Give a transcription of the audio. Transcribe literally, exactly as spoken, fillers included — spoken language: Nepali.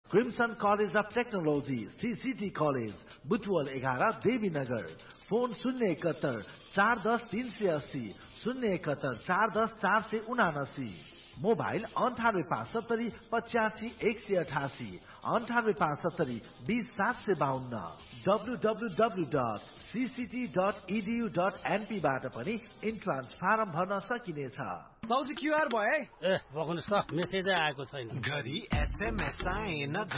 Crimson college of technology CCT college Butwal एघार देवीनगर फोन शून्य एकहत्तर चार दस तीन सय अस्सी शून्य एकहत्तर चार दस चार सय उनासी मोबाइल अन्ठानब्बे पाँच सत्तरी पचासी एक सय अठासी अन्ठानब्बे पाँच सत्तरी बीस सात सय बाहन्न W W W dot CCT dot edu dot NP बाट पनि इन्ट्रान्स फारम भर्न सकिनेछ। साउजी क्युआर भयो है ए बग्नुस् त मेसेजै आएको छैन। घरि एसएमएस आएन।